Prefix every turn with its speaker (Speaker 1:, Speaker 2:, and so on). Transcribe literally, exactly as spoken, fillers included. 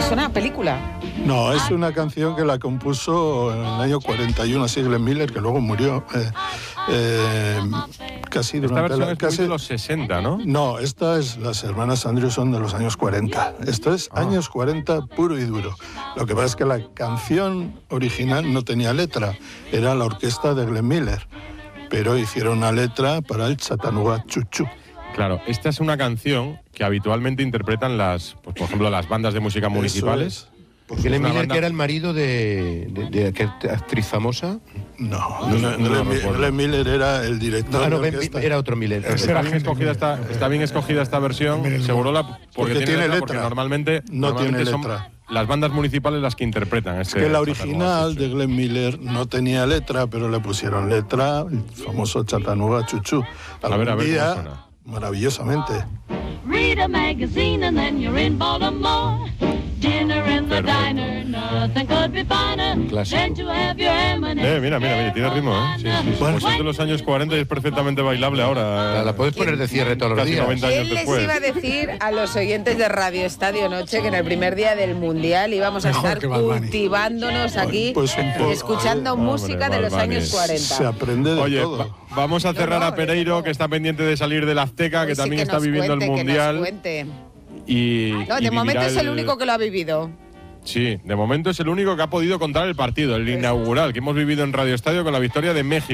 Speaker 1: suena a película.
Speaker 2: No, es una canción que la compuso en el año cuarenta y uno así Glenn Miller, que luego murió. Eh, eh, casi durante
Speaker 3: esta versión
Speaker 2: la,
Speaker 3: es
Speaker 2: casi,
Speaker 3: de los sesenta, ¿no?
Speaker 2: No, esta es las hermanas Andrews, son de los años cuarenta. Esto es ah. años cuarenta puro y duro. Lo que pasa es que la canción original no tenía letra, era la orquesta de Glenn Miller, pero hicieron una letra para el Chattanooga Choo-Choo.
Speaker 3: Claro, esta es una canción que habitualmente interpretan las, pues, por ejemplo, las bandas de música municipales.
Speaker 4: Pues Glenn Miller, banda... que era el marido de, de, de aquella actriz famosa.
Speaker 2: No, no, no, no, no Glenn Miller era el director.
Speaker 4: No, no,
Speaker 2: de
Speaker 4: ben, era otro Miller.
Speaker 3: Está bien escogida esta, está bien escogida esta versión, seguro la, porque,
Speaker 2: porque tiene,
Speaker 3: tiene letra,
Speaker 2: letra.
Speaker 3: Porque normalmente
Speaker 2: no
Speaker 3: normalmente
Speaker 2: tiene
Speaker 3: son
Speaker 2: letra.
Speaker 3: Las bandas municipales las que interpretan.
Speaker 2: Es
Speaker 3: este
Speaker 2: que la original de Glenn Miller no tenía letra, pero le pusieron letra, el famoso Chattanooga Choo-Choo.
Speaker 3: A ver, a ver
Speaker 2: día,
Speaker 3: cómo suena.
Speaker 2: Maravillosamente.
Speaker 5: Read a magazine and then you're in Baltimore. Dinner in the diner, nothing could be finer than to have your M and M's.
Speaker 3: Eh, mira, mira, mira, tiene ritmo, ¿eh? Sí, sí, bueno, pues es de los años cuarenta y es perfectamente bailable ahora.
Speaker 4: La, la puedes poner de cierre todos los días.
Speaker 3: noventa años
Speaker 1: ¿Quién
Speaker 3: después.
Speaker 1: les iba a decir a los oyentes de Radio Estadio Noche que en el primer día del Mundial íbamos a estar cultivándonos aquí, pues poco, escuchando oye, música hombre, de los años cuarenta?
Speaker 2: Se aprende de
Speaker 3: oye,
Speaker 2: todo.
Speaker 3: Va, vamos a cerrar no, no, a Pereiro, que está pendiente de salir del Azteca, pues que también sí que está viviendo
Speaker 1: cuente,
Speaker 3: el Mundial.
Speaker 1: Que nos cuente.
Speaker 3: Y,
Speaker 1: no, de
Speaker 3: y
Speaker 1: momento es el,
Speaker 3: el
Speaker 1: único que lo ha vivido.
Speaker 3: Sí, de momento es el único que ha podido contar el partido, el inaugural, que hemos vivido en Radio Estadio con la victoria de México.